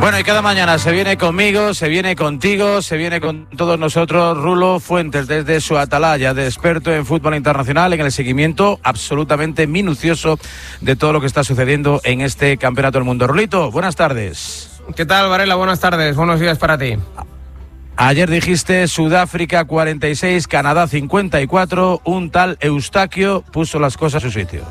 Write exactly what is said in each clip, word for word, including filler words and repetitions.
Bueno, y cada mañana se viene conmigo, se viene contigo, se viene con todos nosotros Rulo Fuentes desde su atalaya de experto en fútbol internacional, en el seguimiento absolutamente minucioso de todo lo que está sucediendo en este Campeonato del Mundo. Rulito, buenas tardes. ¿Qué tal, Varela? Buenas tardes, buenos días para ti. Ayer dijiste Sudáfrica cuarenta y seis, Canadá cincuenta y cuatro, un tal Eustaquio puso las cosas a su sitio.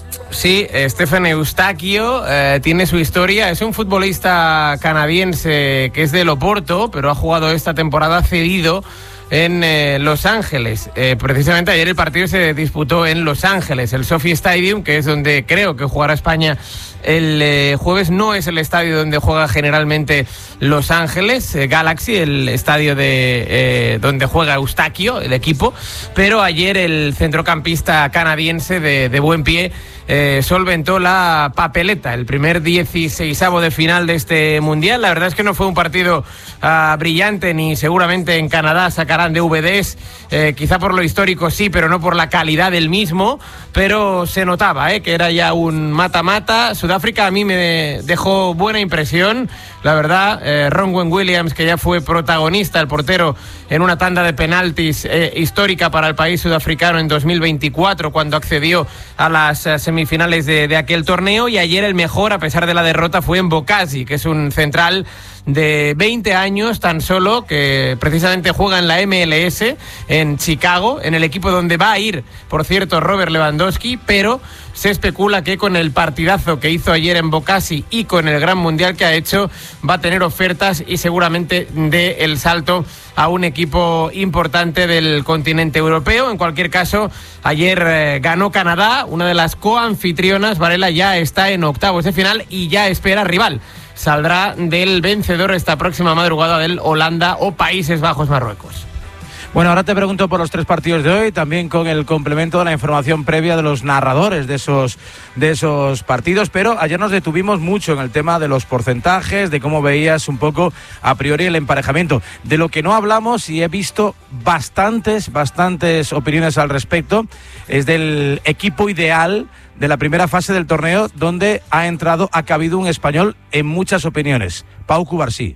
Sí, Stephen Eustaquio eh, tiene su historia, es un futbolista canadiense que es del Oporto, pero ha jugado esta temporada cedido en eh, Los Ángeles. Eh, precisamente ayer el partido se disputó en Los Ángeles, el SoFi Stadium, que es donde creo que jugará España el eh, jueves. No es el estadio donde juega generalmente Los Ángeles eh, Galaxy, el estadio de eh, donde juega Eustaquio, el equipo, pero ayer el centrocampista canadiense de, de buen pie eh, solventó la papeleta, el primer dieciseisavo de final de este Mundial. La verdad es que no fue un partido uh, brillante, ni seguramente en Canadá sacarán D V Ds, eh, quizá por lo histórico sí, pero no por la calidad del mismo, pero se notaba eh, que era ya un mata-mata. Sudáfrica a mí me dejó buena impresión, la verdad. eh, Ronwen Williams, que ya fue protagonista, el portero, en una tanda de penaltis eh, histórica para el país sudafricano en dos mil veinticuatro, cuando accedió a las eh, semifinales de, de aquel torneo. Y ayer el mejor, a pesar de la derrota, fue Mbokasi, que es un central de veinte años tan solo, que precisamente juega en la M L S en Chicago, en el equipo donde va a ir, por cierto, Robert Lewandowski, pero se especula que con el partidazo que hizo ayer Mbokasi y con el gran mundial que ha hecho, va a tener ofertas y seguramente dé el salto a un equipo importante del continente europeo. En cualquier caso, ayer eh, ganó Canadá, una de las coanfitrionas. Varela ya está en octavos de final y ya espera rival. Saldrá del vencedor esta próxima madrugada del Holanda o Países Bajos-Marruecos. Bueno, ahora te pregunto por los tres partidos de hoy, también con el complemento de la información previa de los narradores de esos, de esos partidos, pero ayer nos detuvimos mucho en el tema de los porcentajes, de cómo veías un poco a priori el emparejamiento. De lo que no hablamos, y he visto bastantes, bastantes opiniones al respecto, es del equipo ideal de la primera fase del torneo, donde ha entrado, ha cabido un español en muchas opiniones, Pau Cubarsí.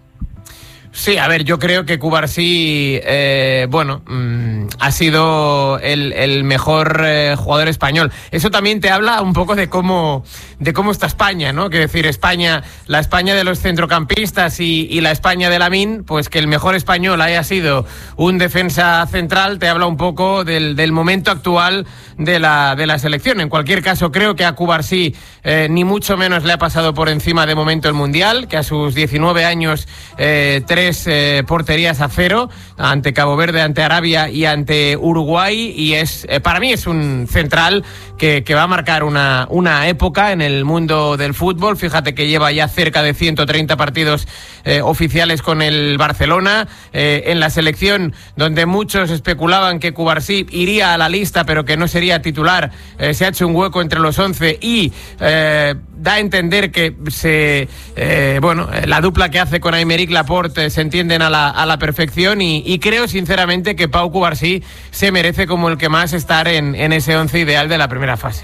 Sí, a ver, yo creo que Cubarsí, eh, bueno, mmm, ha sido el, el mejor eh, jugador español. Eso también te habla un poco de cómo, de cómo está España, ¿no? Que decir, España, la España de los centrocampistas y, y la España de Lamine, pues que el mejor español haya sido un defensa central, te habla un poco del, del momento actual de la, de la selección. En cualquier caso, creo que a Cubarsí eh, ni mucho menos le ha pasado por encima de momento el Mundial, que a sus diecinueve años, eh, tres Eh, porterías a cero ante Cabo Verde, ante Arabia y ante Uruguay, y es eh, para mí es un central que, que va a marcar una, una época en el mundo del fútbol. Fíjate que lleva ya cerca de ciento treinta partidos eh, oficiales con el Barcelona, eh, en la selección donde muchos especulaban que Cubarsí iría a la lista pero que no sería titular, eh, se ha hecho un hueco entre los once y eh, da a entender que se eh, bueno, la dupla que hace con Aymeric Laporte se entienden a la, a la perfección, y, y creo sinceramente que Pau Cubarsí se merece como el que más estar en, en ese once ideal de la primera fase.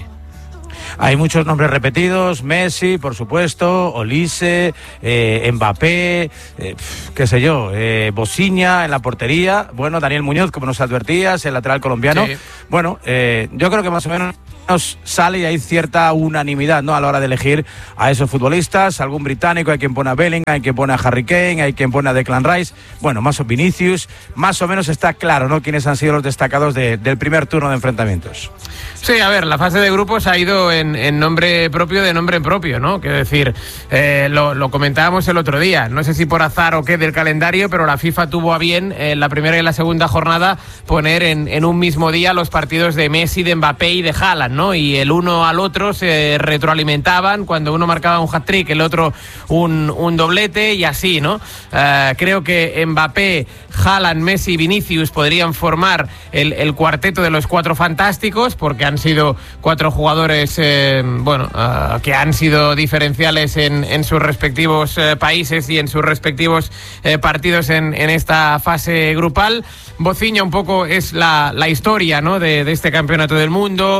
Hay muchos nombres repetidos: Messi, por supuesto, Olise, eh, Mbappé, eh, qué sé yo, eh, Bosiña en la portería, bueno, Daniel Muñoz, como nos advertías, el lateral colombiano. Sí. Bueno, eh, yo creo que más o menos sale y hay cierta unanimidad, ¿no?, a la hora de elegir a esos futbolistas. Algún británico, hay quien pone a Bellingham, hay quien pone a Harry Kane, hay quien pone a Declan Rice, bueno, más o Vinicius, más o menos está claro, ¿no?, quiénes han sido los destacados de, del primer turno de enfrentamientos. Sí, a ver, la fase de grupos ha ido en, en nombre propio de nombre en propio, ¿no? Quiero decir, eh, lo, lo comentábamos el otro día, no sé si por azar o qué del calendario, pero la FIFA tuvo a bien en eh, la primera y la segunda jornada poner en, en un mismo día los partidos de Messi, de Mbappé y de Haaland, ¿no? Y el uno al otro se retroalimentaban, cuando uno marcaba un hat-trick, el otro un, un doblete, y así, ¿no? Uh, creo que Mbappé, Haaland, Messi y Vinicius podrían formar el, el cuarteto de los cuatro fantásticos, porque han sido cuatro jugadores eh, bueno, uh, que han sido diferenciales en, en sus respectivos eh, países y en sus respectivos eh, partidos en, en esta fase grupal. Bociña un poco es la, la historia, ¿no?, de, de este campeonato del mundo.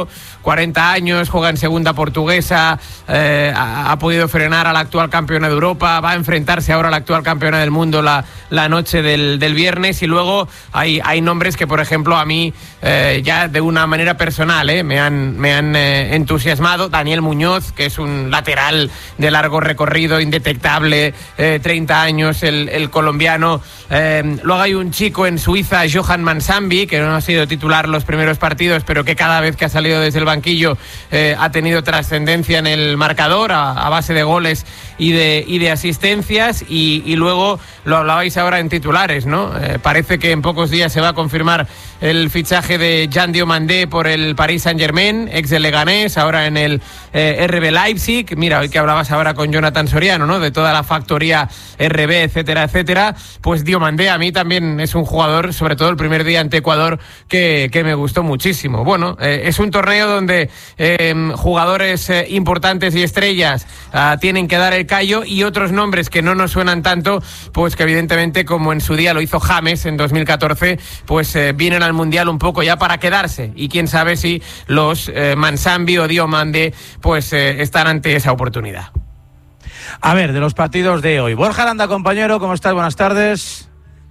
cuarenta años, juega en segunda portuguesa, eh, ha, ha podido frenar a la actual campeona de Europa, va a enfrentarse ahora a la actual campeona del mundo la, la noche del, del viernes. Y luego hay, hay nombres que, por ejemplo, a mí eh, ya de una manera personal eh, me han, me han eh, entusiasmado. Daniel Muñoz, que es un lateral de largo recorrido, indetectable, eh, treinta años, el, el colombiano. Eh, luego hay un chico en Suiza, Johan Mansambi, que no ha sido titular los primeros partidos, pero que cada vez que ha salido desde el banquillo eh, ha tenido trascendencia en el marcador a, a base de goles y de, y de asistencias. Y, y luego lo hablabais ahora en titulares, ¿no? Eh, parece que en pocos días se va a confirmar el fichaje de Jan Diomandé por el Paris Saint-Germain, ex de Leganés, ahora en el eh, R B Leipzig. Mira, hoy que hablabas ahora con Jonathan Soriano, ¿no? De toda la factoría R B, etcétera, etcétera. Pues Diomandé a mí también es un jugador, sobre todo el primer día ante Ecuador, que, que me gustó muchísimo. Bueno, eh, es un torneo donde eh, jugadores eh, importantes y estrellas uh, tienen que dar el callo, y otros nombres que no nos suenan tanto, pues que evidentemente, como en su día lo hizo James en dos mil catorce, pues eh, vienen al Mundial un poco ya para quedarse, y quién sabe si los eh, Mansambi o Diomandé pues eh, están ante esa oportunidad. A ver, de los partidos de hoy. Borja Aranda, compañero, ¿cómo estás? Buenas tardes.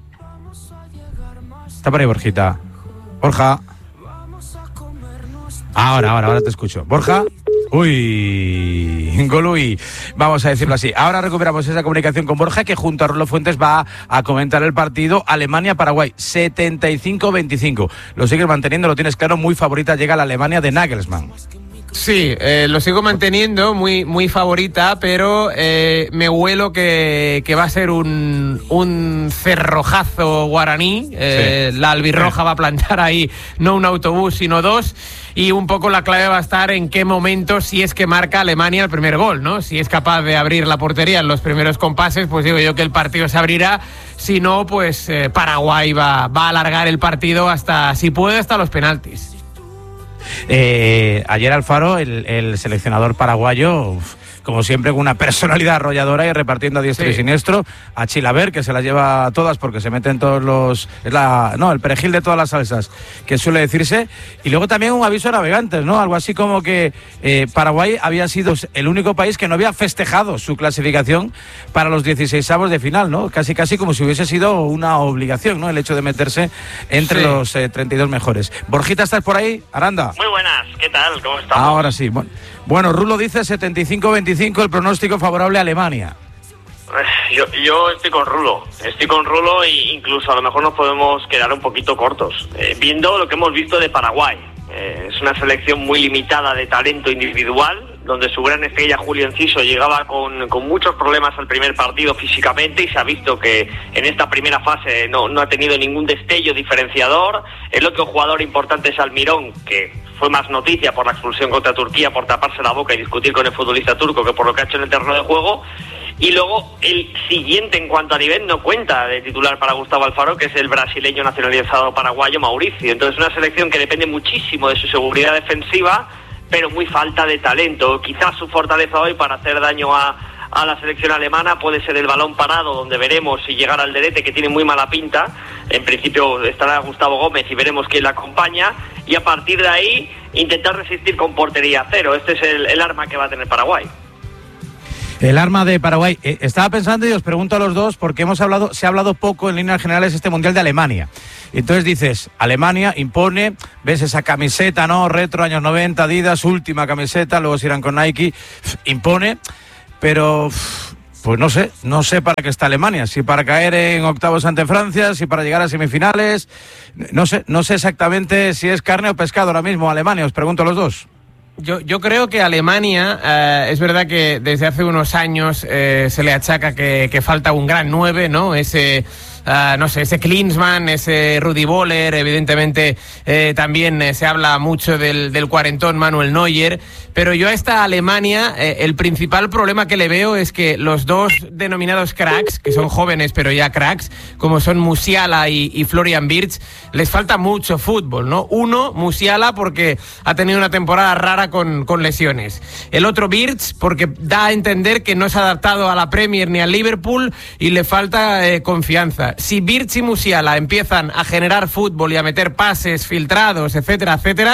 Está por ahí, Borjita. Borja. Ahora, ahora, ahora te escucho. Borja. Uy, Golui, vamos a decirlo así. Ahora recuperamos esa comunicación con Borja, que junto a Rulo Fuentes va a comentar el partido Alemania-Paraguay, setenta y cinco veinticinco. Lo sigues manteniendo, lo tienes claro, muy favorita llega la Alemania de Nagelsmann. Sí, eh, lo sigo manteniendo, muy muy favorita, pero eh, me huelo que, que va a ser un, un cerrojazo guaraní. Eh, sí. La albirroja va a plantar ahí no un autobús, sino dos. Y un poco la clave va a estar en qué momento, si es que marca Alemania el primer gol, ¿no? Si es capaz de abrir la portería en los primeros compases, pues digo yo que el partido se abrirá. Si no, pues eh, Paraguay va, va a alargar el partido hasta, si puede, hasta los penaltis. Eh, ayer Alfaro, el, el seleccionador paraguayo, uf, como siempre, con una personalidad arrolladora y repartiendo a diestro sí. y siniestro, a Chilaver, que se las lleva todas porque se meten todos los... Es la, no, el perejil de todas las salsas, que suele decirse. Y luego también un aviso a navegantes, ¿no? Algo así como que eh, Paraguay había sido el único país que no había festejado su clasificación para los dieciseisavos de final, ¿no? Casi casi como si hubiese sido una obligación, ¿no? El hecho de meterse entre sí. los eh, treinta y dos mejores. Borjita, ¿estás por ahí? Aranda. Muy buenas, ¿qué tal? ¿Cómo estamos? Ahora sí. Bueno, bueno, Rulo dice setenta y cinco veinticinco, el pronóstico favorable a Alemania. Yo, yo estoy con Rulo, estoy con Rulo e incluso a lo mejor nos podemos quedar un poquito cortos, eh, viendo lo que hemos visto de Paraguay. Eh, es una selección muy limitada de talento individual, donde su gran estrella Julio Enciso llegaba con, con muchos problemas al primer partido físicamente, y se ha visto que en esta primera fase no, no ha tenido ningún destello diferenciador. El otro jugador importante es Almirón, que fue más noticia por la expulsión contra Turquía, por taparse la boca y discutir con el futbolista turco que por lo que ha hecho en el terreno de juego. Y luego el siguiente en cuanto a nivel no cuenta de titular para Gustavo Alfaro, que es el brasileño nacionalizado paraguayo Mauricio. Entonces una selección que depende muchísimo de su seguridad defensiva, pero muy falta de talento. Quizás su fortaleza hoy para hacer daño a, a la selección alemana puede ser el balón parado, donde veremos si llegará Alderete, que tiene muy mala pinta. En principio estará Gustavo Gómez y veremos quién la acompaña, y a partir de ahí intentar resistir con portería cero. Este es el, el arma que va a tener Paraguay. El arma de Paraguay. Eh, estaba pensando y os pregunto a los dos, porque hemos hablado, se ha hablado poco en líneas generales este Mundial de Alemania. Entonces dices, Alemania impone, ves esa camiseta, ¿no? Retro, años noventa, Adidas, última camiseta, luego se irán con Nike, impone, pero pues no sé, no sé para qué está Alemania, si para caer en octavos ante Francia, si para llegar a semifinales, no sé, no sé exactamente si es carne o pescado ahora mismo Alemania, os pregunto a los dos. Yo, yo creo que Alemania, eh, es verdad que desde hace unos años eh, se le achaca que, que falta un gran nueve, ¿no? Ese... Uh, no sé, ese Klinsmann, ese Rudi Völler, evidentemente eh, también eh, se habla mucho del, del cuarentón Manuel Neuer, pero yo a esta Alemania eh, el principal problema que le veo es que los dos denominados cracks, que son jóvenes pero ya cracks, como son Musiala y, y Florian Wirtz, les falta mucho fútbol, ¿no? Uno, Musiala, porque ha tenido una temporada rara con, con lesiones. El otro, Wirtz, porque da a entender que no se ha adaptado a la Premier ni al Liverpool y le falta eh, confianza. Si Wirtz y Musiala empiezan a generar fútbol y a meter pases filtrados, etcétera, etcétera,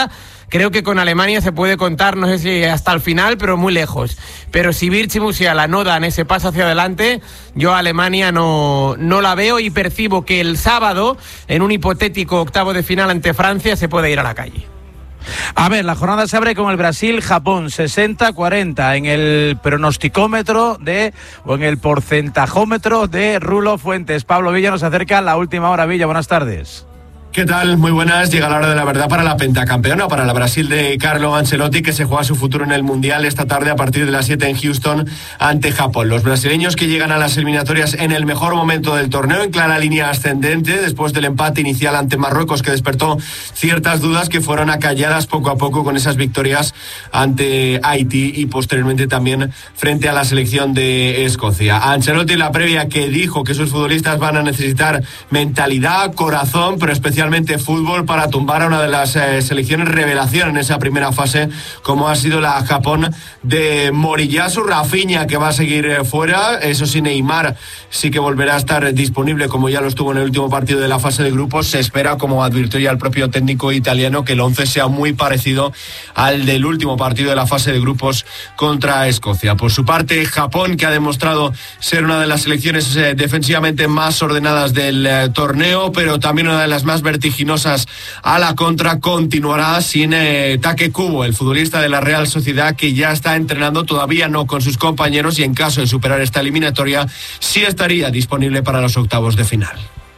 creo que con Alemania se puede contar, no sé si hasta el final, pero muy lejos. Pero si Virch y Musiala no dan ese paso hacia adelante, yo a Alemania no, no la veo y percibo que el sábado, en un hipotético octavo de final ante Francia, se puede ir a la calle. A ver, la jornada se abre con el Brasil-Japón, sesenta cuarenta en el pronosticómetro de, o en el porcentajómetro de Rulo Fuentes. Pablo Villa nos acerca a la última hora. Villa, buenas tardes. ¿Qué tal? Muy buenas. Llega la hora de la verdad para la pentacampeona, para la Brasil de Carlo Ancelotti, que se juega su futuro en el Mundial esta tarde a partir de las siete en Houston ante Japón. Los brasileños que llegan a las eliminatorias en el mejor momento del torneo, en clara línea ascendente, después del empate inicial ante Marruecos, que despertó ciertas dudas que fueron acalladas poco a poco con esas victorias ante Haití y posteriormente también frente a la selección de Escocia. A Ancelotti, la previa, que dijo que sus futbolistas van a necesitar mentalidad, corazón, pero especialmente fútbol para tumbar a una de las eh, selecciones revelación en esa primera fase, como ha sido la Japón de Moriyasu. Rafinha, que va a seguir eh, fuera, eso sí, Neymar sí que volverá a estar disponible, como ya lo estuvo en el último partido de la fase de grupos. Se espera, como advirtió ya el propio técnico italiano, que el once sea muy parecido al del último partido de la fase de grupos contra Escocia. Por su parte, Japón, que ha demostrado ser una de las selecciones eh, defensivamente más ordenadas del eh, torneo, pero también una de las más vertiginosas a la contra, continuará sin eh, Take Kubo, el futbolista de la Real Sociedad, que ya está entrenando, todavía no con sus compañeros, y en caso de superar esta eliminatoria sí estaría disponible para los octavos de final.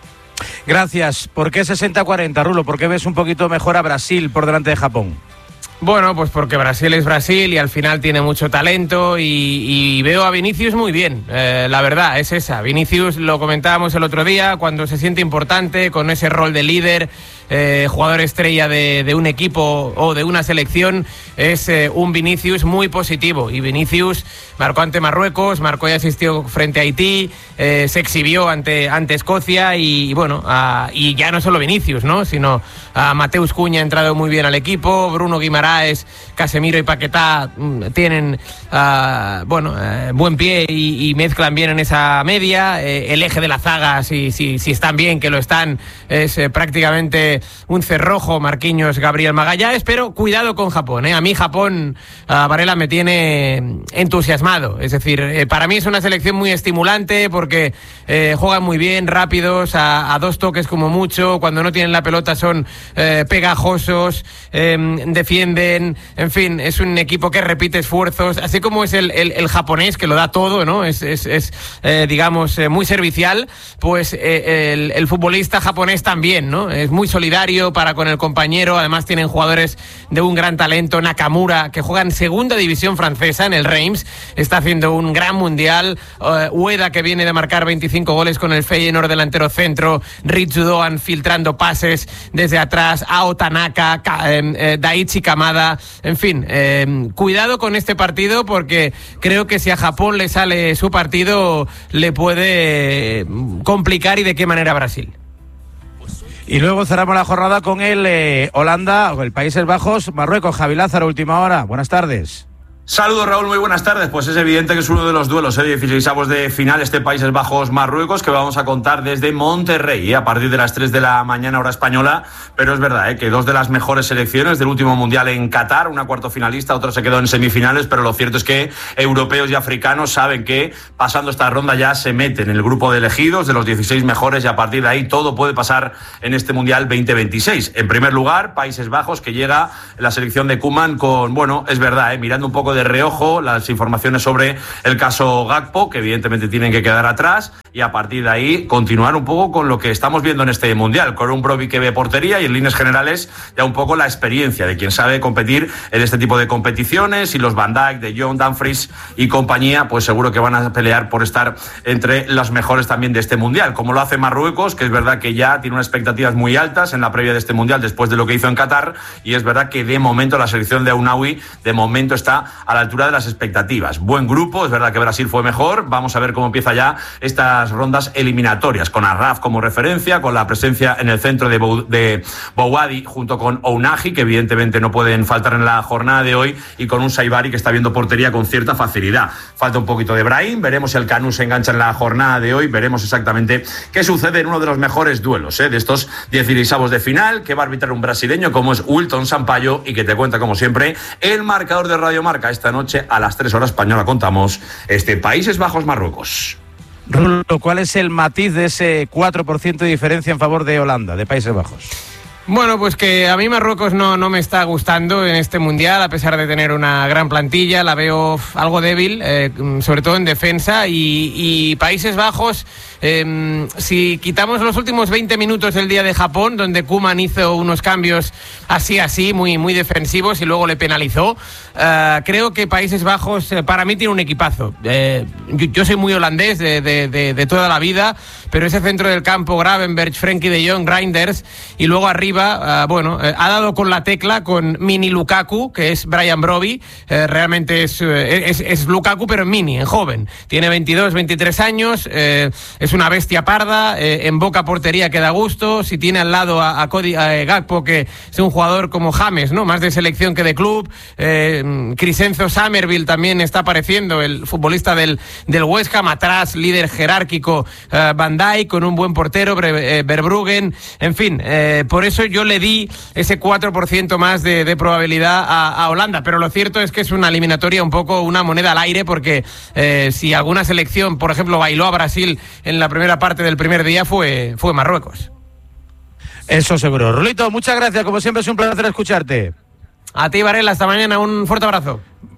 Gracias. ¿Por qué sesenta cuarenta, Rulo? ¿Por qué ves un poquito mejor a Brasil por delante de Japón? Bueno, pues porque Brasil es Brasil y al final tiene mucho talento y, y veo a Vinicius muy bien, eh, la verdad es esa. Vinicius, lo comentábamos el otro día, cuando se siente importante, con ese rol de líder, eh, jugador estrella de, de un equipo o de una selección, es eh, un Vinicius muy positivo. Y Vinicius marcó ante Marruecos, marcó y asistió frente a Haití, eh, se exhibió ante, ante Escocia y, y bueno, a, y ya no solo Vinicius, ¿no?, sino a Mateus Cunha ha entrado muy bien al equipo, Bruno Guimaraes, Casemiro y Paquetá mm, tienen uh, bueno uh, buen pie y, y mezclan bien en esa media. Eh, el eje de la zaga, si, si, si están bien, que lo están, es eh, prácticamente un cerrojo, Marquinhos, Gabriel Magallanes, pero cuidado con Japón, ¿eh? A mí Japón, uh, Varela, me tiene entusiasmado, es decir, eh, para mí es una selección muy estimulante porque eh, juegan muy bien, rápidos, a, a dos toques como mucho, cuando no tienen la pelota son eh, pegajosos, eh, defienden, en fin, es un equipo que repite esfuerzos, así como es el, el, el japonés, que lo da todo, ¿no? Es, es, es eh, digamos, eh, muy servicial, pues eh, el, el futbolista japonés también, ¿no? Es muy solidario para con el compañero, además tienen jugadores de un gran talento, Nakamura, que juega en segunda división francesa, en el Reims, está haciendo un gran mundial, uh, Ueda, que viene de marcar veinticinco goles con el Feyenoord, delantero centro, Ritsu Doan filtrando pases desde atrás, Ao Tanaka, Ka, eh, eh, Daichi Kamada, en fin, eh, cuidado con este partido porque creo que si a Japón le sale su partido le puede complicar, y de qué manera Brasil. Y luego cerramos la jornada con el eh, Holanda, o el Países Bajos, Marruecos. Javi Lázaro, última hora. Buenas tardes. Saludos, Raúl, muy buenas tardes. Pues es evidente que es uno de los duelos, ¿eh? dieciseisavos de final, este Países Bajos-Marruecos, que vamos a contar desde Monterrey, ¿eh? a partir de las tres de la mañana, hora española. Pero es verdad, ¿eh? que dos de las mejores selecciones del último Mundial en Qatar, una cuarto finalista, otra se quedó en semifinales, pero lo cierto es que europeos y africanos saben que pasando esta ronda ya se meten en el grupo de elegidos de los dieciséis mejores, y a partir de ahí todo puede pasar en este Mundial veinte veintiséis. En primer lugar, Países Bajos, que llega la selección de Koeman con, bueno, es verdad, ¿eh? mirando un poco de reojo las informaciones sobre el caso Gakpo, que evidentemente tienen que quedar atrás, y a partir de ahí continuar un poco con lo que estamos viendo en este Mundial, con un Brobbey que ve portería y en líneas generales ya un poco la experiencia de quien sabe competir en este tipo de competiciones, y los Van Dijk, De Jong, Dumfries y compañía, pues seguro que van a pelear por estar entre los mejores también de este Mundial, como lo hace Marruecos, que es verdad que ya tiene unas expectativas muy altas en la previa de este Mundial después de lo que hizo en Qatar, y es verdad que de momento la selección de Ounaoui de momento está a la altura de las expectativas. Buen grupo, es verdad que Brasil fue mejor. Vamos a ver cómo empieza ya estas rondas eliminatorias, con Arraf como referencia, con la presencia en el centro de, Bou- de Bouhaddi junto con Ounahi, que evidentemente no pueden faltar en la jornada de hoy, y con un Saibari que está viendo portería con cierta facilidad. Falta un poquito de Brahim, veremos si el Canu se engancha en la jornada de hoy, veremos exactamente qué sucede en uno de los mejores duelos ¿eh? de estos dieciseisavos de final, que va a arbitrar un brasileño como es Wilton Sampaio, y que te cuenta como siempre el marcador de Radio Marca. Esta noche a las tres horas española contamos este Países Bajos-Marruecos. Rulo, ¿cuál es el matiz de ese cuatro por ciento de diferencia en favor de Holanda, de Países Bajos? Bueno, pues que a mí Marruecos no, no me está gustando en este Mundial, a pesar de tener una gran plantilla. La veo algo débil, eh, sobre todo en defensa, y, y Países Bajos, eh, si quitamos los últimos veinte minutos del día de Japón, donde Koeman hizo unos cambios así, así, muy, muy defensivos, y luego le penalizó, eh, creo que Países Bajos, eh, para mí, tiene un equipazo. Eh, yo, yo soy muy holandés de, de, de, de toda la vida, pero ese centro del campo, Gravenberch, Frenkie de Jong, Reinders, y luego arriba, Uh, bueno, eh, ha dado con la tecla con mini Lukaku, que es Brian Brobbey. Eh, realmente es, eh, es, es Lukaku, pero en mini, en joven. Tiene veintidós, veintitrés años, eh, es una bestia parda, eh, en boca portería que da gusto. Si tiene al lado a, a Cody a Gakpo, que es un jugador como James, ¿no? Más de selección que de club. Eh, Crescenzo Summerville también está apareciendo, el futbolista del, del West Ham. Atrás, líder jerárquico, eh, Van Dijk, con un buen portero, Bre- eh, Verbruggen. En fin, eh, por eso yo le di ese cuatro por ciento más de, de probabilidad a, a Holanda, pero lo cierto es que es una eliminatoria un poco una moneda al aire, porque eh, si alguna selección, por ejemplo, bailó a Brasil en la primera parte del primer día, fue, fue Marruecos. Eso seguro. Rulito, muchas gracias, como siempre es un placer escucharte. A ti, Varela, hasta mañana, un fuerte abrazo.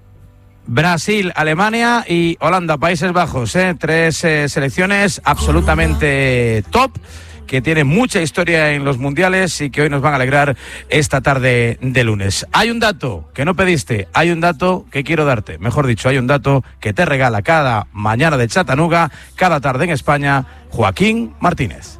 Brasil, Alemania y Holanda, Países Bajos, ¿eh? tres eh, selecciones absolutamente top, que tienen mucha historia en los mundiales y que hoy nos van a alegrar esta tarde de lunes. Hay un dato que no pediste, hay un dato que quiero darte, mejor dicho, hay un dato que te regala cada mañana de Chattanooga, cada tarde en España, Joaquín Martínez.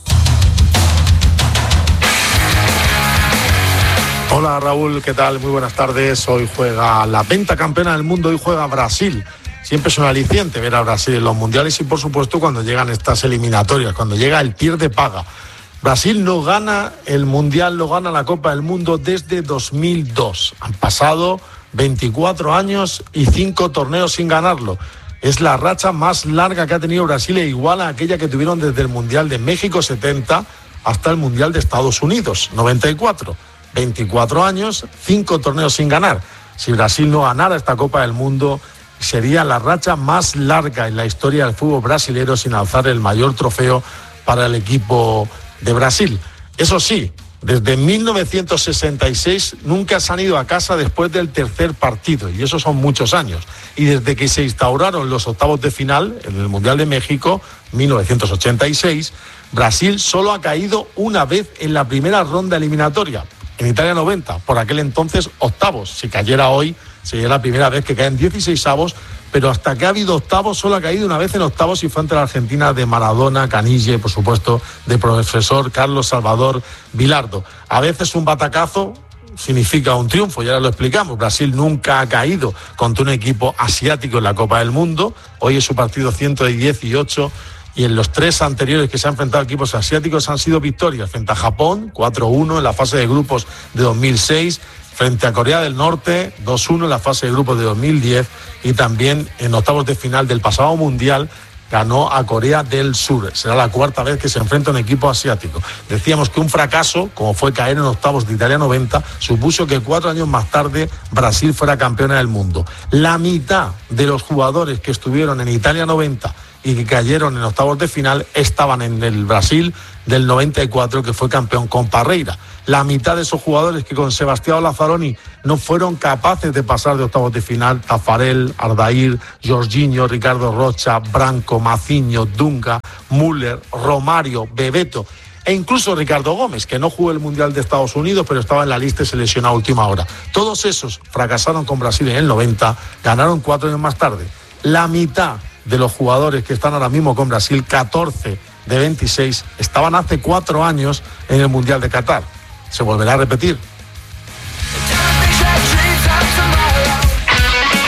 Hola Raúl, ¿qué tal? Muy buenas tardes. Hoy juega la pentacampeona del mundo, hoy juega Brasil. Siempre es un aliciente ver a Brasil en los mundiales y, por supuesto, cuando llegan estas eliminatorias, cuando llega el pierde paga. Brasil no gana el mundial, no gana la Copa del Mundo desde dos mil dos. Han pasado veinticuatro años y cinco torneos sin ganarlo. Es la racha más larga que ha tenido Brasil e igual a aquella que tuvieron desde el Mundial de México setenta hasta el Mundial de Estados Unidos noventa y cuatro. veinticuatro años, cinco torneos sin ganar. Si Brasil no ganara esta Copa del Mundo, sería la racha más larga en la historia del fútbol brasilero sin alzar el mayor trofeo para el equipo de Brasil. Eso sí, desde mil novecientos sesenta y seis nunca se han ido a casa después del tercer partido, y eso son muchos años. Y desde que se instauraron los octavos de final en el Mundial de México, mil novecientos ochenta y seis, Brasil solo ha caído una vez en la primera ronda eliminatoria, en Italia noventa, por aquel entonces octavos. Si cayera hoy, sería la primera vez que caen dieciseisavos, pero hasta que ha habido octavos, solo ha caído una vez en octavos y fue ante la Argentina de Maradona, Canille, por supuesto, de profesor Carlos Salvador Vilardo. A veces un batacazo significa un triunfo, ya lo explicamos. Brasil nunca ha caído contra un equipo asiático en la Copa del Mundo. Hoy es su partido ciento dieciocho. Y en los tres anteriores que se han enfrentado a equipos asiáticos han sido victorias frente a Japón, cuatro uno en la fase de grupos de dos mil seis, frente a Corea del Norte, dos uno en la fase de grupos de dos mil diez, y también en octavos de final del pasado Mundial ganó a Corea del Sur. Será la cuarta vez que se enfrenta a un equipo asiático. Decíamos que un fracaso, como fue caer en octavos de Italia noventa, supuso que cuatro años más tarde Brasil fuera campeona del mundo. La mitad de los jugadores que estuvieron en Italia noventa y que cayeron en octavos de final estaban en el Brasil del noventa y cuatro, que fue campeón con Parreira. La mitad de esos jugadores que con Sebastião Lazzaroni no fueron capaces de pasar de octavos de final, Tafarel, Ardair, Jorginho, Ricardo Rocha, Branco, Mazinho, Dunga, Müller, Romario, Bebeto e incluso Ricardo Gómez, que no jugó el Mundial de Estados Unidos, pero estaba en la lista y se lesionó a última hora. Todos esos fracasaron con Brasil en el noventa, ganaron cuatro años más tarde. La mitad de los jugadores que están ahora mismo con Brasil, catorce de veintiséis, estaban hace cuatro años en el Mundial de Qatar. Se volverá a repetir.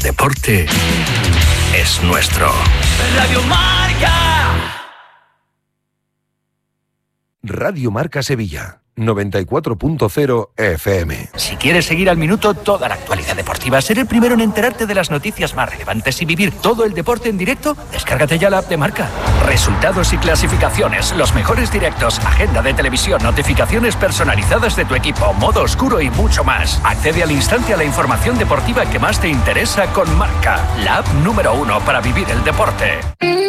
deporte es nuestro. Radio Marca. Radio Marca Sevilla, noventa y cuatro punto cero F M. Si quieres seguir al minuto toda la actualidad deportiva, ser el primero en enterarte de las noticias más relevantes y vivir todo el deporte en directo, descárgate ya la app de Marca. Resultados y clasificaciones, los mejores directos, agenda de televisión, notificaciones personalizadas de tu equipo, modo oscuro y mucho más. Accede al instante a la información deportiva que más te interesa con Marca, la app número uno para vivir el deporte.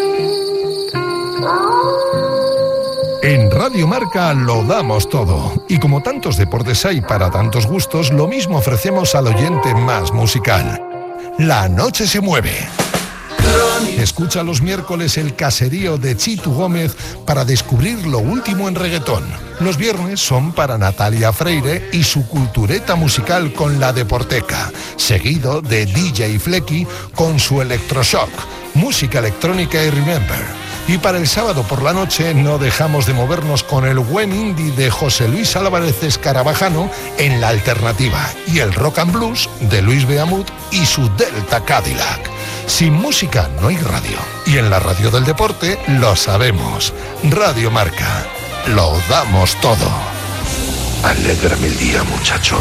En Radio Marca lo damos todo. Y como tantos deportes hay para tantos gustos, lo mismo ofrecemos al oyente más musical. La noche se mueve. Escucha los miércoles el caserío de Chitu Gómez para descubrir lo último en reggaetón. Los viernes son para Natalia Freire y su cultureta musical con La Deporteca, seguido de D J Flecky con su Electroshock, música electrónica y Remember. Y para el sábado por la noche no dejamos de movernos con el buen indie de José Luis Álvarez Escarabajano en La Alternativa y el rock and blues de Luis Beamut y su Delta Cadillac. Sin música no hay radio. Y en la radio del deporte lo sabemos. Radio Marca. Lo damos todo. Alégrame el día, muchacho.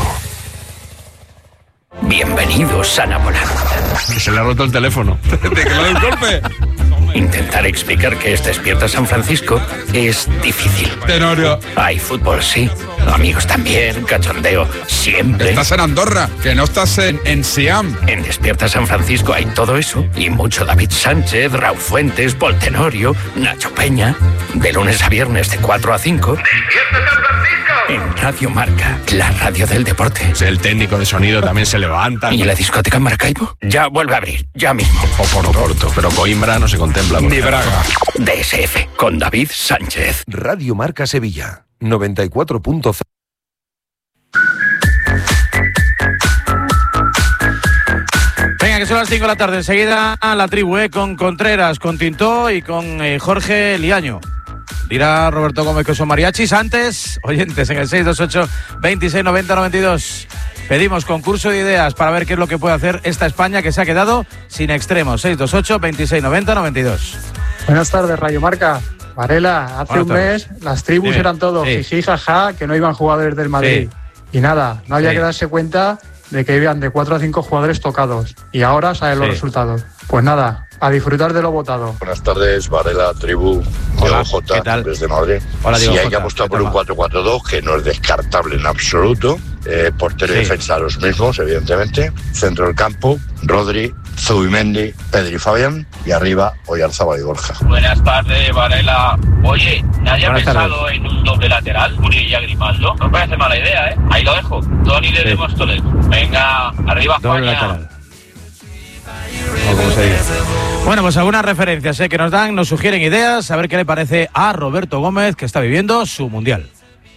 Bienvenidos a Napoleón. Que se le ha roto el teléfono. ¿De que le doy un golpe? Intentar explicar que es Despierta San Francisco es difícil. Tenorio. Hay fútbol, sí. Amigos también, cachondeo, siempre. Estás en Andorra, que no estás en, en Siam. En Despierta San Francisco hay todo eso y mucho David Sánchez, Raúl Fuentes, Paul Tenorio, Nacho Peña. De lunes a viernes de cuatro a cinco. ¡Despierta San Francisco! En Radio Marca, la radio del deporte. El técnico de sonido también se levanta. ¿Y la discoteca en Maracaibo? Ya vuelve a abrir, ya mismo. O por Porto, pero Coimbra no se contempla. Ni Braga. D S F, con David Sánchez. Radio Marca Sevilla, noventa y cuatro punto cero. Venga, que son las cinco de la tarde. Enseguida la tribu, ¿eh? Con Contreras, con Tintó y con eh, Jorge Liaño. Dirá Roberto Gómez que son mariachis. Antes, oyentes, en el seis dos ocho, veintiséis noventa noventa y dos. Pedimos concurso de ideas para ver qué es lo que puede hacer esta España que se ha quedado sin extremos. seis dos ocho, veintiséis noventa noventa y dos. Buenas tardes, Radio Marca. Varela, hace Buenas un tardes. mes las tribus Dime. eran todos Sí. jiji, jaja, que no iban jugadores del Madrid. Sí. Y nada, no había Sí. que darse cuenta de que iban de cuatro a cinco jugadores tocados. Y ahora saben los Sí. resultados. Pues nada, a disfrutar de lo votado. Buenas tardes, Varela, tribu, Hola, Diego J, ¿qué tal? desde Madrid. Hola, Diego Si hay J, que apostar ¿qué por tal, un va? cuatro cuatro dos, que no es descartable en absoluto. Eh, portero y Sí. defensa los mismos, evidentemente. Centro del campo, Rodri, Zubimendi, Pedri y Fabián. Y arriba, Oyarzábal y Borja. Buenas tardes, Varela. Oye, ¿nadie ha Buenas pensado tardes. en un doble lateral? Murillo y Grimaldo. No me parece mala idea, ¿eh? Ahí lo dejo. Tony de Sí. Demóstoles. Venga, arriba Doble España. lateral. O como se diga. Bueno, pues algunas referencias ¿eh? que nos dan, nos sugieren ideas, a ver qué le parece a Roberto Gómez, que está viviendo su mundial.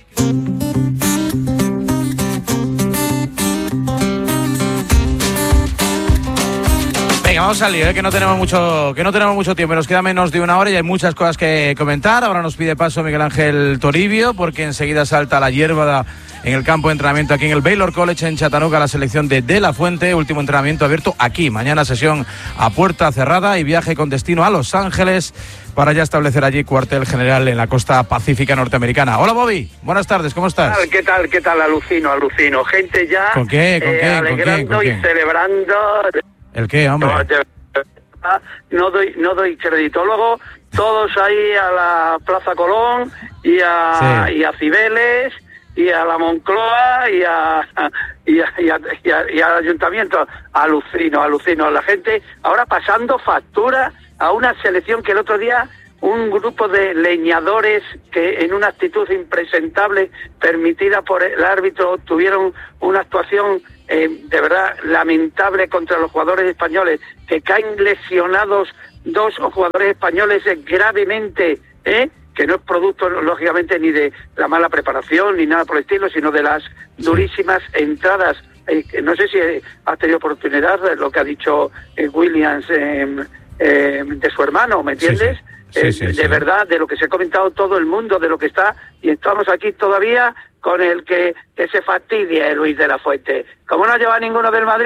Venga, vamos al lío, ¿eh? que no tenemos mucho, que no tenemos mucho tiempo, nos queda menos de una hora y hay muchas cosas que comentar. Ahora nos pide paso Miguel Ángel Toribio, porque enseguida salta la hierba en el campo de entrenamiento aquí en el Baylor College en Chattanooga, la selección de De La Fuente, último entrenamiento abierto aquí. Mañana sesión a puerta cerrada y viaje con destino a Los Ángeles para ya establecer allí cuartel general en la costa pacífica norteamericana. Hola Bobby, buenas tardes, ¿cómo estás? ¿Qué tal? ¿Qué tal? Alucino, alucino. Gente ya ¿Con qué? ¿Con eh, qué? ¿Con alegrando quién? ¿Con quién? y celebrando. ¿El qué, hombre? No, de verdad, no doy, no doy crédito. Luego todos ahí a la Plaza Colón y a, Sí. y a Cibeles y a la Moncloa y a y, a, y, a, y, a, y al ayuntamiento. Alucino, alucino. La gente ahora pasando factura a una selección que el otro día un grupo de leñadores que en una actitud impresentable permitida por el árbitro tuvieron una actuación eh, de verdad lamentable contra los jugadores españoles, que caen lesionados dos jugadores españoles eh, gravemente, ¿eh? que no es producto lógicamente ni de la mala preparación ni nada por el estilo, sino de las durísimas entradas. Eh, no sé si has tenido oportunidad de lo que ha dicho eh, Williams eh, eh, de su hermano, ¿me entiendes? Sí, sí. Sí, sí, de sí. verdad, de lo que se ha comentado todo el mundo, de lo que está, y estamos aquí todavía con el que, que se fastidie Luis de la Fuente. Como no lleva ninguno del Madrid,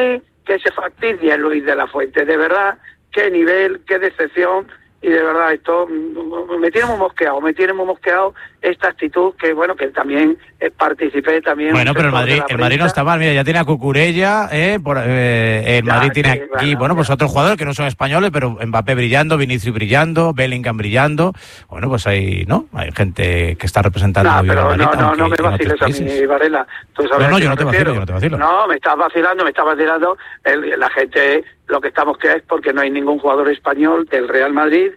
que se fastidie Luis de la Fuente. De verdad, qué nivel, qué decepción. Y de verdad, esto me tiene muy mosqueado, me tiene muy mosqueado esta actitud que, bueno, que también eh, participé también. Bueno, pero el Madrid, el Madrid no está mal, mira, ya tiene a Cucurella, eh, por, eh, el ya, Madrid tiene sí, aquí, bueno, bueno pues otros jugadores que no son españoles, pero Mbappé brillando, Vinicius brillando, Bellingham brillando, bueno, pues hay, ¿no? Hay gente que está representando no, bien pero al Madrid. No, no, no me vaciles a mí, Varela. No, no, yo no te vacilo, yo no te vacilo. No, me estás vacilando, me estás vacilando, el, la gente, lo que estamos que es porque no hay ningún jugador español del Real Madrid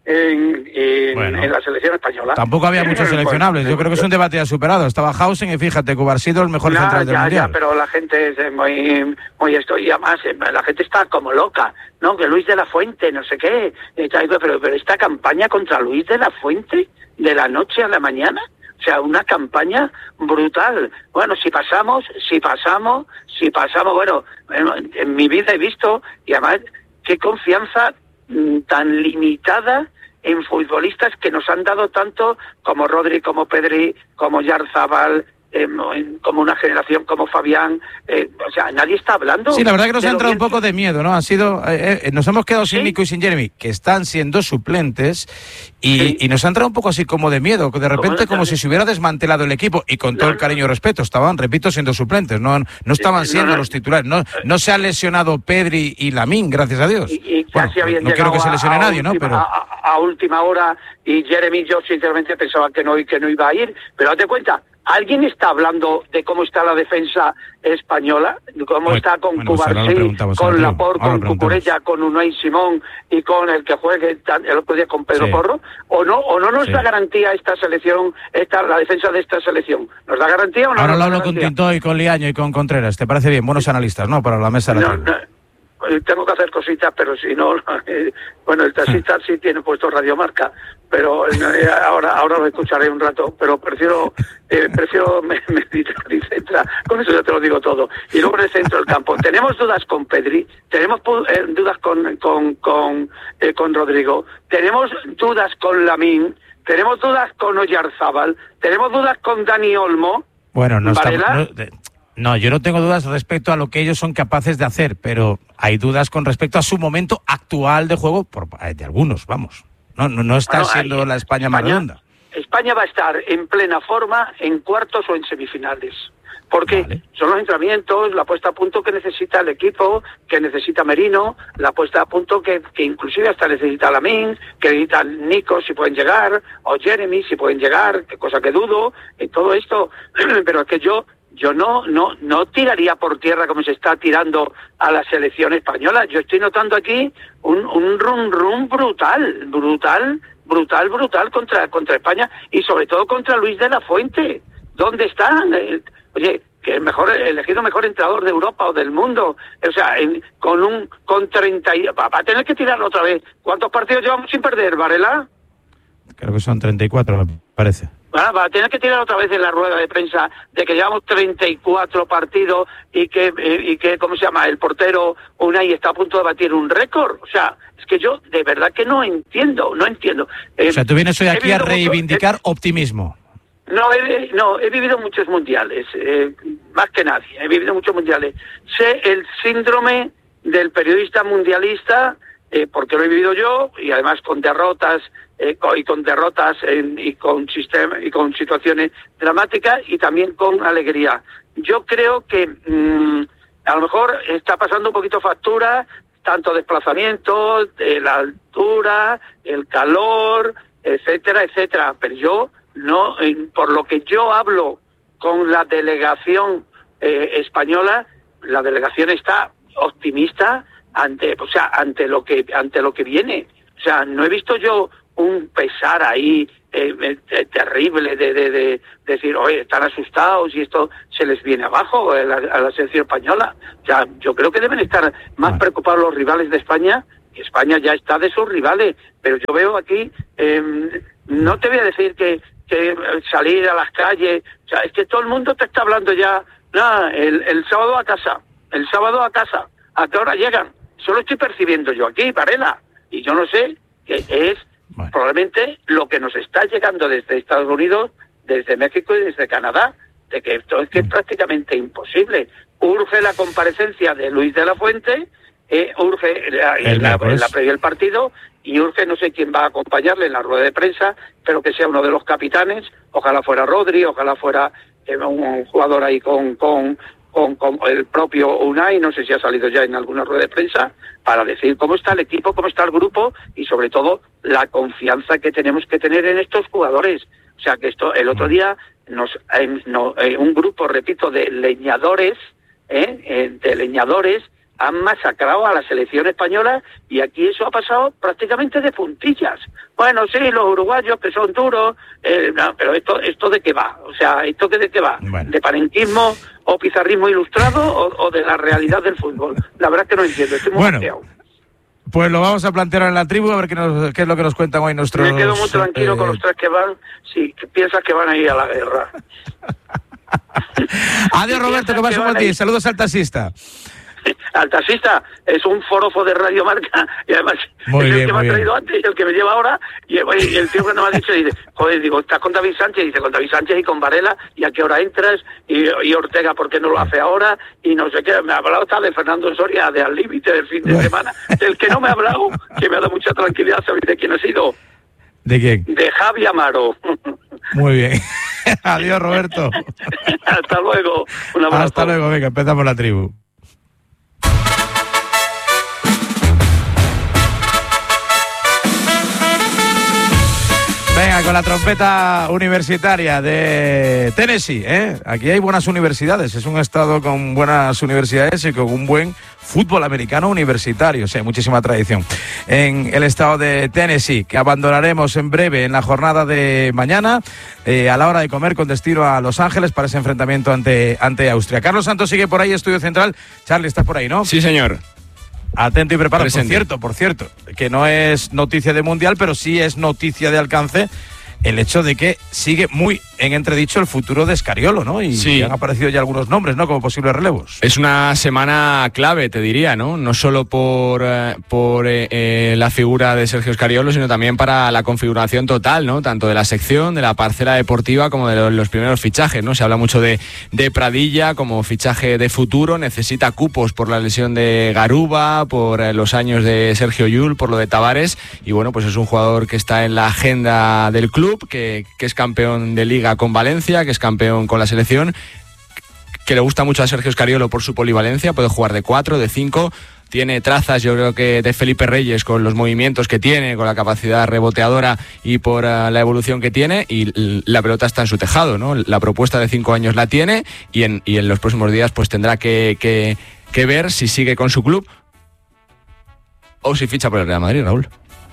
En, en, bueno, en la selección española. Tampoco había muchos seleccionables. Yo creo que es un debate ya superado. Estaba Hausen y fíjate, Cubarsino el mejor no, central del ya, mundial. Ya, pero la gente es muy, muy esto y además la gente está como loca, ¿no? Que Luis de la Fuente, no sé qué. Pero, pero esta campaña contra Luis de la Fuente, de la noche a la mañana, o sea, una campaña brutal. Bueno, si pasamos, si pasamos, si pasamos, bueno, en, en mi vida he visto y además qué confianza mmm, tan limitada en futbolistas que nos han dado tanto como Rodri, como Pedri, como Yarzábal, eh, como una generación como Fabián, eh, o sea, nadie está hablando. Sí, la verdad que nos ha entrado un poco de miedo, ¿no? Ha sido, eh, eh, nos hemos quedado sin ¿Sí? Nico y sin Jeremy, que están siendo suplentes, y, ¿Sí? y nos ha entrado un poco así como de miedo, que de repente como si se hubiera desmantelado el equipo, y con no, todo el cariño y respeto, estaban, repito, siendo suplentes, no, no estaban siendo no, no, los titulares, no, no se han lesionado Pedri y Lamine, gracias a Dios. Y, y bueno, habían no quiero que se lesione a, a nadie, última, ¿no? Pero... A, a última hora, y Jeremy, yo sinceramente pensaba que no, que no iba a ir, pero date cuenta, ¿alguien está hablando de cómo está la defensa española? ¿Cómo bueno, está con bueno, Cubarsí, con Laporte, con Cucurella, con Unai Simón y con el que juegue el otro día con Pedro sí. Porro? ¿O no o no nos sí. da garantía esta selección, esta la defensa de esta selección? ¿Nos da garantía o no? Ahora nos lo da hablo garantía? con Tinto y con Liaño y con Contreras. ¿Te parece bien? Buenos analistas, ¿no? Para la mesa de la no, no. Tengo que hacer cositas, pero si no, eh, bueno, el taxista sí tiene puesto Radiomarca, pero eh, ahora ahora lo escucharé un rato, pero prefiero eh, prefiero meditar y centrar, con eso ya te lo digo todo. Y luego en el centro del campo, tenemos dudas con Pedri, tenemos eh, dudas con con con, eh, con Rodrigo, tenemos dudas con Lamine, tenemos dudas con Oyarzábal, tenemos dudas con Dani Olmo. Bueno, no está... No, No, yo no tengo dudas respecto a lo que ellos son capaces de hacer, pero hay dudas con respecto a su momento actual de juego, por, de algunos, vamos. No, no, no está bueno, siendo hay, la España, España más redonda. España va a estar en plena forma en cuartos o en semifinales, porque vale. son los entrenamientos, la puesta a punto que necesita el equipo, que necesita Merino, la puesta a punto que, que inclusive hasta necesita Lamine, que necesita Nico si pueden llegar, o Jeremy si pueden llegar, que cosa que dudo, y todo esto, pero es que yo... Yo no no no tiraría por tierra como se está tirando a la selección española. Yo estoy notando aquí un un rum rum brutal, brutal, brutal, brutal contra contra España y sobre todo contra Luis de la Fuente. ¿Dónde están? Eh, oye, que el mejor elegido mejor entrenador de Europa o del mundo, o sea, en, con un con treinta y, va a tener que tirarlo otra vez. ¿Cuántos partidos llevamos sin perder, Varela? Creo que son treinta y cuatro, me parece. Ah, va a tener que tirar otra vez en la rueda de prensa de que llevamos treinta y cuatro partidos y que, y que, ¿cómo se llama? El portero Unai está a punto de batir un récord. O sea, es que yo de verdad que no entiendo, no entiendo. Eh, o sea, tú vienes hoy aquí a reivindicar mucho, optimismo. No, he, no, he vivido muchos mundiales, eh, más que nadie, he vivido muchos mundiales. Sé el síndrome del periodista mundialista, eh, porque lo he vivido yo, y además con derrotas, eh, con, y con derrotas en, y con sistema, y con situaciones dramáticas y también con alegría. Yo creo que mmm, a lo mejor está pasando un poquito factura, tanto desplazamiento, eh, la altura, el calor, etcétera, etcétera, pero yo no, eh, por lo que yo hablo con la delegación eh, española, la delegación está optimista ante, o sea, ante lo que ante lo que viene. O sea, no he visto yo un pesar ahí eh, eh, terrible de, de, de decir, oye, están asustados y esto se les viene abajo a la, a la selección española. O sea, yo creo que deben estar más preocupados los rivales de España, que España ya está de sus rivales, pero yo veo aquí, eh, no te voy a decir que, que salir a las calles, o sea, es que todo el mundo te está hablando ya, nada, el, el sábado a casa, el sábado a casa, ¿a qué hora llegan? Solo estoy percibiendo yo aquí, Varela, y yo no sé qué es bueno. probablemente lo que nos está llegando desde Estados Unidos, desde México y desde Canadá, de que esto es que es prácticamente imposible. urge la comparecencia de Luis de la Fuente, eh, urge la, en, la, en la previa del partido, y urge, no sé quién va a acompañarle en la rueda de prensa, pero que sea uno de los capitanes, ojalá fuera Rodri, ojalá fuera eh, un jugador ahí con, con, con, con el propio Unai, no sé si ha salido ya en alguna rueda de prensa, para decir cómo está el equipo, cómo está el grupo, y sobre todo la confianza que tenemos que tener en estos jugadores. O sea, que esto, el otro día, nos eh, no, eh, un grupo, repito, de leñadores, eh, eh, de leñadores, han masacrado a la selección española, y aquí eso ha pasado prácticamente de puntillas. Bueno, sí, los uruguayos que son duros, eh, no, pero esto esto de qué va, o sea, esto que de qué va, bueno. ¿De panenquismo o pizarrismo ilustrado o, o de la realidad del fútbol? La verdad es que no entiendo, estoy muy bueno. bloqueado. Pues lo vamos a plantear en la tribu, a ver qué, nos, qué es lo que nos cuentan hoy nuestros... Me quedo muy tranquilo eh... con los tres que van, si piensas que van a ir a la guerra. Adiós, Roberto, que pases un buen día. Saludos al taxista. Al taxista, es un forofo de Radio Marca, y además muy es bien, el que me ha bien. traído antes y el que me lleva ahora, y el, y el tío que nos ha dicho, dice, joder, digo, ¿estás con David Sánchez? Dice, con David Sánchez y con Varela, ¿y a qué hora entras? Y, y Ortega, ¿por qué no lo hace ahora? Y no sé qué, me ha hablado hasta de Fernando Soria, de Al Límite del fin de semana, del que no me ha hablado, que me ha dado mucha tranquilidad. ¿Sabéis de quién ha sido? ¿De quién? De Javi Amaro. Muy bien. Adiós, Roberto. Hasta luego. Un abrazo. Hasta luego, venga, empezamos la tribu. Venga, con la trompeta universitaria de Tennessee, ¿eh? Aquí hay buenas universidades, es un estado con buenas universidades y con un buen fútbol americano universitario, o sea, muchísima tradición. En el estado de Tennessee, que abandonaremos en breve en la jornada de mañana, eh, a la hora de comer con destino a Los Ángeles para ese enfrentamiento ante, ante Austria. Carlos Santos sigue por ahí, Estudio Central. Charlie, estás por ahí, ¿no? Sí, señor. Atento y preparado. Presente. Por cierto, por cierto, que no es noticia de mundial, pero sí es noticia de alcance el hecho de que sigue muy en entredicho el futuro de Scariolo, ¿no? Y, sí. y han aparecido ya algunos nombres, ¿no? Como posibles relevos. Es una semana clave, te diría, ¿no? No solo por, eh, por eh, eh, la figura de Sergio Scariolo, sino también para la configuración total, ¿no? Tanto de la sección, de la parcela deportiva, como de los, los primeros fichajes, ¿no? Se habla mucho de, de Pradilla como fichaje de futuro, necesita cupos por la lesión de Garuba, por eh, los años de Sergio Llull, por lo de Tavares, y bueno, pues es un jugador que está en la agenda del club, que, que es campeón de Liga con Valencia, que es campeón con la selección, que le gusta mucho a Sergio Scariolo por su polivalencia, puede jugar de cuatro, de cinco, tiene trazas, yo creo que de Felipe Reyes, con los movimientos que tiene, con la capacidad reboteadora y por uh, la evolución que tiene, y la pelota está en su tejado, ¿no? La propuesta de cinco años la tiene, y en, y en los próximos días pues tendrá que, que, que ver si sigue con su club o si ficha por el Real Madrid, Raúl.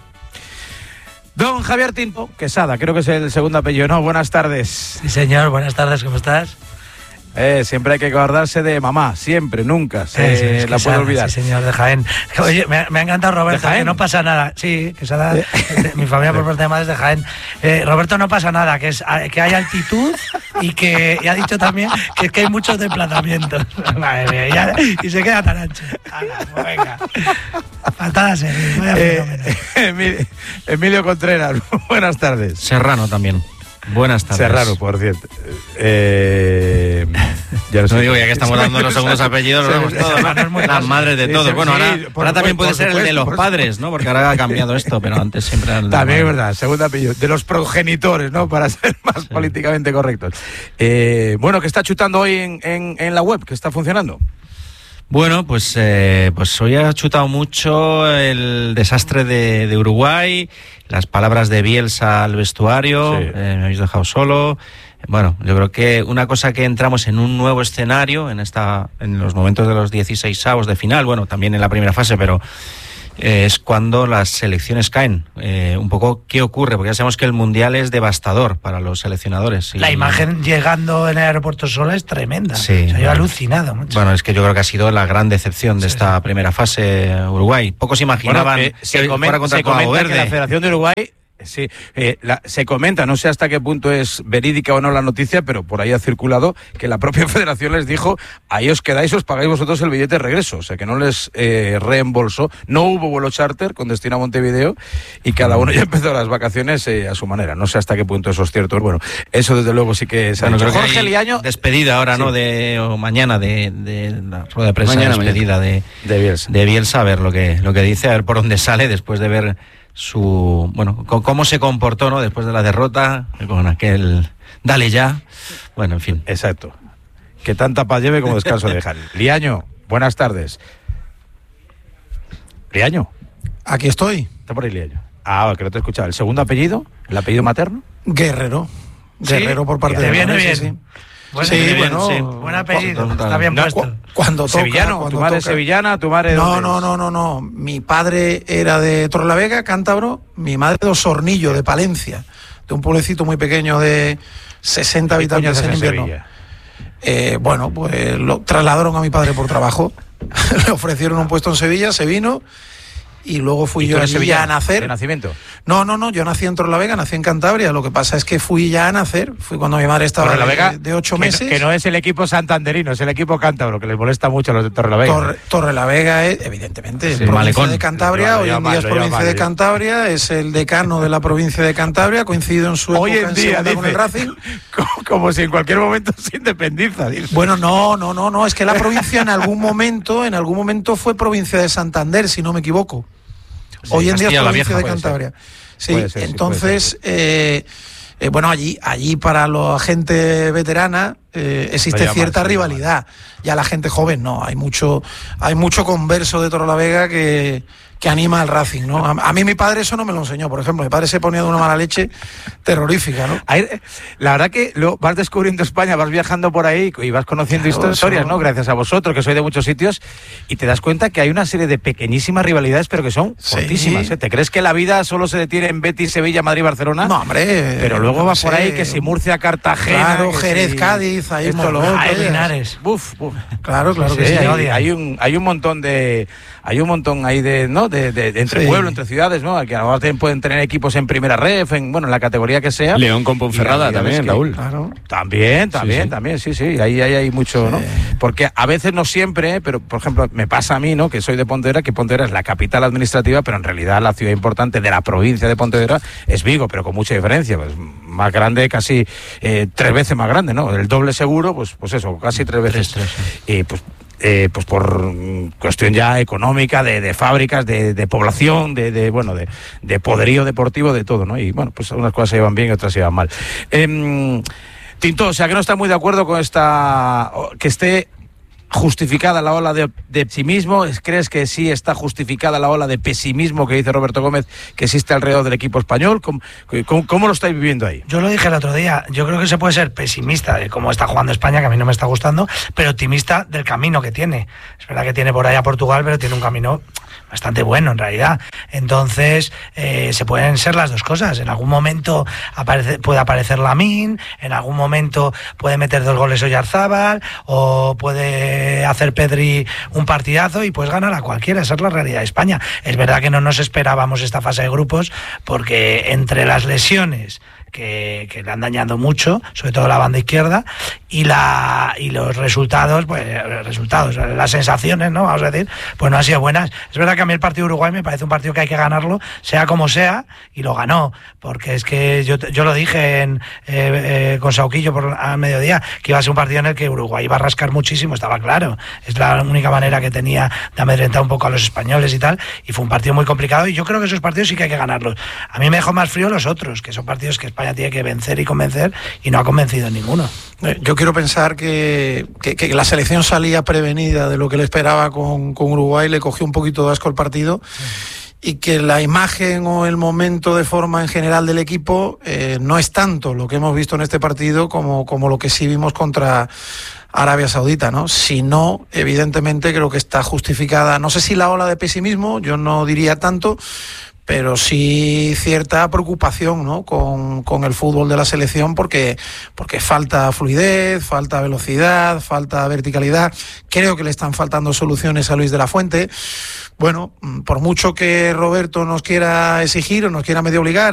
Don Javier Tinto Quesada, creo que es el segundo apellido, ¿no? Buenas tardes. Sí, señor, buenas tardes, ¿cómo estás? Eh, siempre hay que acordarse de mamá, siempre, nunca se eh, sí, es la puede olvidar. Sí, señor, de Jaén. Oye, me, me ha encantado Roberto, que no pasa nada. Sí, Quesada, de, mi familia por parte de madre es de Jaén. Eh, Roberto, no pasa nada, que es que hay altitud y que y ha dicho también que es que hay muchos desplazamientos. Madre mía, ya, y se queda tan ancho. Ala, pues venga. Faltada ser, eh, Emilio, Emilio Contreras, buenas tardes. Serrano también. Buenas tardes. Serrano, por cierto. Eh, ya no, no digo, ya que estamos dando los segundos apellidos, lo vemos todo, ¿no? Las madres de todos. Bueno, ahora, sí, ahora también puede ser supuesto, el de los padres, ¿no? Porque ahora ha cambiado esto, pero antes siempre era el de también es verdad, segundo apellido. De los progenitores, ¿no? Para ser más sí. políticamente correctos. Eh, bueno, ¿qué está chutando hoy en, en, en la web? ¿Qué está funcionando? Bueno, pues, eh, pues hoy ha chutado mucho el desastre de, de Uruguay, las palabras de Bielsa al vestuario, sí. eh, me habéis dejado solo. Bueno, yo creo que una cosa que entramos en un nuevo escenario en esta, en los momentos de los dieciseisavos de final, bueno, también en la primera fase, pero eh, es cuando las selecciones caen. Eh, un poco, ¿qué ocurre? Porque ya sabemos que el Mundial es devastador para los seleccionadores. La y, imagen llegando en el aeropuerto Sola es tremenda. Sí, o sea, yo he bueno, alucinado mucho. Bueno, es que yo creo que ha sido la gran decepción de sí, esta sí. primera fase Uruguay. Pocos imaginaban bueno, eh, que se, comen, se comenta Verde. Que la Federación de Uruguay Sí, eh, la, se comenta, no sé hasta qué punto es verídica o no la noticia, pero por ahí ha circulado que la propia federación les dijo, ahí os quedáis, os pagáis vosotros el billete de regreso, o sea que no les eh, reembolsó, no hubo vuelo charter con destino a Montevideo y cada uno ya empezó las vacaciones eh, a su manera, no sé hasta qué punto eso es cierto, bueno, eso desde luego sí que se ha bueno, dicho. Jorge Liaño... Despedida ahora, sí. ¿no? De, o mañana de, de la rueda de prensa, mañana, despedida mañana. De, de, Bielsa. de Bielsa, a ver lo que, lo que dice, a ver por dónde sale después de ver su, bueno, cómo se comportó, ¿no? Después de la derrota, con aquel dale ya, bueno, en fin. Exacto. Que tanta paz lleve como descanso dejan. Liaño, buenas tardes. Liaño. Aquí estoy. Está por ahí Liaño. Ah, que no te he escuchado. ¿El segundo apellido? ¿El apellido materno? Guerrero. Guerrero ¿Sí? por parte ¿Te de viene bien? Sí, sí. Bueno, sí, bien, bueno, sí. Buen apellido, está bien puesto. Cu cuando toca, sevillano, cuando tu madre toca. sevillana, tu madre No, no, no, no, no. Mi padre era de Torrelavega, cántabro, mi madre de Osornillo, de Palencia, de un pueblecito muy pequeño de sesenta habitantes en invierno. Eh, bueno, pues lo trasladaron a mi padre por trabajo. Le ofrecieron un puesto en Sevilla, se vino. Y luego fui ¿Y yo allí ya a nacer. ¿De nacimiento? No, no, no, yo nací en Torrelavega, nací en Cantabria. Lo que pasa es que fui ya a nacer. Fui cuando mi madre estaba de, de ocho meses. Que no, que no es el equipo santanderino, es el equipo cántabro, que les molesta mucho a los de Torrelavega. Torre, Torrelavega es, evidentemente, sí, provincia Malecón. de Cantabria. Hoy en día es provincia de Cantabria, es el decano de la provincia de Cantabria, coincidido en su época Hoy en día, en dice, con el Racing. Como, como si en cualquier momento se independiza. Dice. Bueno, no, no, no, no, es que la provincia en algún momento, en algún momento fue provincia de Santander, si no me equivoco. Sí, hoy en día es provincia de Cantabria. Sí, ser, sí, entonces, sí, eh, eh, bueno, allí, allí para la gente veterana eh, existe cierta mal, rivalidad. Ya la gente joven no, hay mucho, hay mucho converso de Torrelavega que que anima al Racing, ¿no? A, a mí mi padre eso no me lo enseñó, por ejemplo, mi padre se ponía de una mala leche terrorífica, ¿no? Hay, la verdad que lo, vas descubriendo España, vas viajando por ahí y vas conociendo claro, historias, ¿no? Gracias a vosotros, que sois de muchos sitios, y te das cuenta que hay una serie de pequeñísimas rivalidades, pero que son sí. fortísimas, ¿eh? ¿Te crees que la vida solo se detiene en Betis, Sevilla, Madrid, Barcelona? No, hombre. Pero luego no vas sé. por ahí, que si Murcia, Cartagena... Claro, Jerez, si... Cádiz, ahí esto, lo otro. Hay Linares. Buf, buf. Claro, claro sí, que sí. Hay, hay, un, hay un montón de... Hay un montón ahí de, ¿no? De, de, de entre sí. pueblos, entre ciudades, ¿no? Que a lo mejor pueden tener equipos en primera ref, en, bueno, en la categoría que sea. León con Ponferrada también, que, Raúl. Claro. También, también, sí, sí. también, sí, sí. Ahí, ahí hay mucho, sí. ¿no? Porque a veces no siempre, pero por ejemplo, me pasa a mí, ¿no? Que soy de Pontevedra, que Pontevedra es la capital administrativa, pero en realidad la ciudad importante de la provincia de Pontevedra es Vigo, pero con mucha diferencia. Pues más grande, casi eh, tres veces más grande, ¿no? El doble seguro, pues, pues eso, casi tres veces. Tres, tres, sí. Y pues Eh, pues por cuestión ya económica, de, de fábricas, de, de población, de, de bueno, de, de poderío deportivo, de todo, ¿no? Y bueno, pues unas cosas se llevan bien y otras se llevan mal. Eh, Tinto, o sea, que no está muy de acuerdo con esta, que esté justificada la ola de, de optimismo. ¿Crees que sí está justificada la ola de pesimismo que dice Roberto Gómez que existe alrededor del equipo español? ¿Cómo, cómo, cómo lo estáis viviendo ahí? Yo lo dije el otro día, yo creo que se puede ser pesimista de cómo está jugando España, que a mí no me está gustando, pero optimista del camino que tiene. Es verdad que tiene por ahí a Portugal, pero tiene un camino bastante bueno en realidad. Entonces eh, se pueden ser las dos cosas. En algún momento aparece, puede aparecer Lamine, en algún momento puede meter dos goles Oyarzábal, o puede hacer Pedri un partidazo y puedes ganar a cualquiera. Esa es la realidad de España. Es verdad que no nos esperábamos esta fase de grupos, porque entre las lesiones Que, que le han dañado mucho, sobre todo la banda izquierda, y la y los resultados, pues resultados, las sensaciones, ¿no? Vamos a decir, pues no han sido buenas. Es verdad que a mí el partido de Uruguay me parece un partido que hay que ganarlo, sea como sea, y lo ganó, porque es que yo, yo lo dije en, eh, eh, con Sauquillo por a mediodía, que iba a ser un partido en el que Uruguay iba a rascar muchísimo, estaba claro. Es la única manera que tenía de amedrentar un poco a los españoles y tal, y fue un partido muy complicado, y yo creo que esos partidos sí que hay que ganarlos. A mí me dejó más frío los otros, que son partidos que España tiene que vencer y convencer, y no ha convencido ninguno. Yo quiero pensar que, que, que la selección salía prevenida de lo que le esperaba con, con Uruguay, le cogió un poquito de asco el partido, sí. Y que la imagen o el momento de forma en general del equipo eh, no es tanto lo que hemos visto en este partido como, como lo que sí vimos contra Arabia Saudita, ¿no? Si no, evidentemente creo que está justificada, no sé si la ola de pesimismo, yo no diría tanto, pero sí cierta preocupación, ¿no? con, con el fútbol de la selección, porque, porque falta fluidez, falta velocidad, falta verticalidad. Creo que le están faltando soluciones a Luis de la Fuente. Bueno, por mucho que Roberto nos quiera exigir o nos quiera medio obligar